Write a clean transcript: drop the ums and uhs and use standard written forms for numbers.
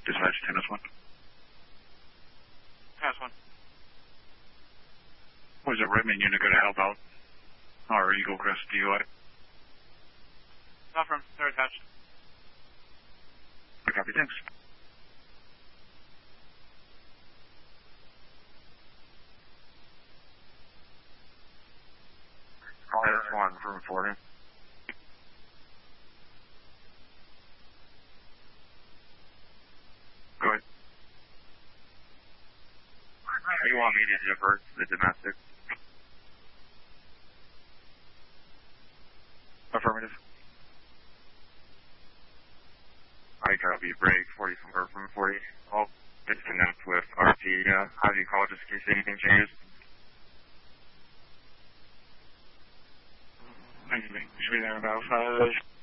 Dispatch 10-1. Pass 1. Was a Redmond unit going to help out? Or Eagle Crest DUI? Not from. They're attached. I copy, thanks. Call S1 from 40. Go ahead. You want me to divert to the domestic? Affirmative. I copy. Break 44 from 40. I'll disconnect with RP. Have you call just in case anything changes? Should be there in about 5.